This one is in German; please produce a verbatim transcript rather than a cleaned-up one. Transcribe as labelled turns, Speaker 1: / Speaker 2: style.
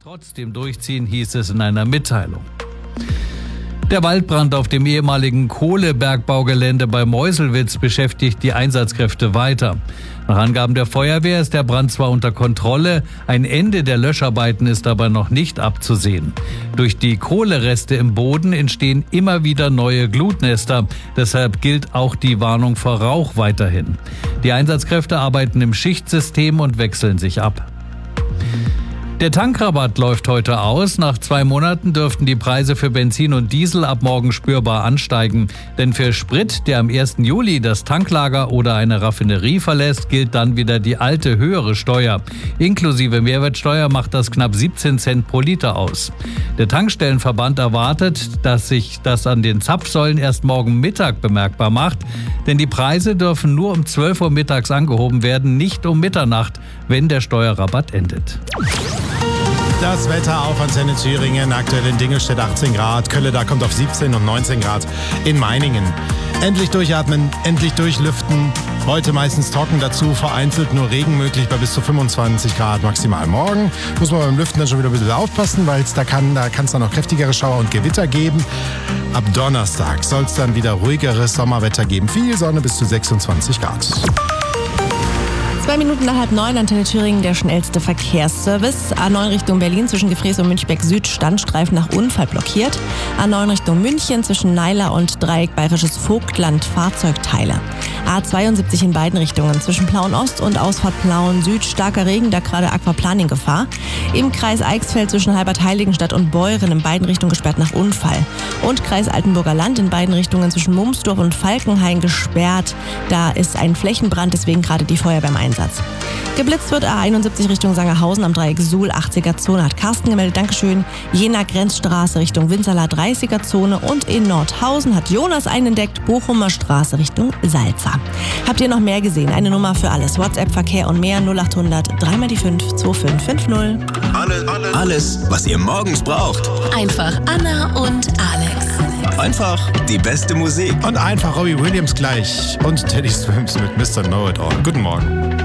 Speaker 1: trotzdem durchziehen, hieß es in einer Mitteilung. Der Waldbrand auf dem ehemaligen Kohlebergbaugelände bei Meuselwitz beschäftigt die Einsatzkräfte weiter. Nach Angaben der Feuerwehr ist der Brand zwar unter Kontrolle, ein Ende der Löscharbeiten ist aber noch nicht abzusehen. Durch die Kohlereste im Boden entstehen immer wieder neue Glutnester. Deshalb gilt auch die Warnung vor Rauch weiterhin. Die Einsatzkräfte arbeiten im Schichtsystem und wechseln sich ab. Der Tankrabatt läuft heute aus. Nach zwei Monaten dürften die Preise für Benzin und Diesel ab morgen spürbar ansteigen. Denn für Sprit, der am ersten Juli das Tanklager oder eine Raffinerie verlässt, gilt dann wieder die alte höhere Steuer. Inklusive Mehrwertsteuer macht das knapp siebzehn Cent pro Liter aus. Der Tankstellenverband erwartet, dass sich das an den Zapfsäulen erst morgen Mittag bemerkbar macht. Denn die Preise dürfen nur um zwölf Uhr mittags angehoben werden, nicht um Mitternacht, wenn der Steuerrabatt endet.
Speaker 2: Das Wetter auf Antenne Thüringen, aktuell in Dingelstedt achtzehn Grad, Kölle, da kommt auf siebzehn und neunzehn Grad in Meiningen. Endlich durchatmen, endlich durchlüften. Heute meistens trocken, dazu vereinzelt nur Regen möglich bei bis zu fünfundzwanzig Grad maximal. Morgen muss man beim Lüften dann schon wieder ein bisschen aufpassen, weil es da kann da kann es dann noch kräftigere Schauer und Gewitter geben. Ab Donnerstag soll es dann wieder ruhigeres Sommerwetter geben. Viel Sonne bis zu sechsundzwanzig Grad.
Speaker 3: Zwei Minuten nach halb neun, Antenne Thüringen, der schnellste Verkehrsservice. A neun Richtung Berlin zwischen Gefrees und Münchberg Süd, Standstreifen nach Unfall blockiert. A neun Richtung München zwischen Naila und Dreieck Bayerisches Vogtland, Fahrzeugteile. A zweiundsiebzig in beiden Richtungen zwischen Plauen Ost und Ausfahrt Plauen Süd, starker Regen, da gerade Aquaplaning-Gefahr. Im Kreis Eichsfeld zwischen Halbert-Heiligenstadt und Beuren in beiden Richtungen gesperrt nach Unfall. Und Kreis Altenburger Land in beiden Richtungen zwischen Mumsdorf und Falkenhain gesperrt. Da ist ein Flächenbrand, deswegen gerade die Feuerwehr im Einsatz. Geblitzt wird A einundsiebzig Richtung Sangerhausen am Dreieck Suhl, achtziger Zone, hat Carsten gemeldet, Dankeschön. Jena Grenzstraße Richtung Winzerla, dreißiger Zone und in Nordhausen hat Jonas einen entdeckt, Bochumer Straße Richtung Salza. Habt ihr noch mehr gesehen? Eine Nummer für alles. WhatsApp, Verkehr und mehr null achthundert drei mal die fünf zwei fünf fünf null.
Speaker 4: Alles, alles, alles, was ihr morgens braucht.
Speaker 5: Einfach Anna und Alex.
Speaker 4: Einfach die beste Musik.
Speaker 2: Und einfach Robbie Williams gleich und Teddy Swims mit Mister Know It All. Guten Morgen.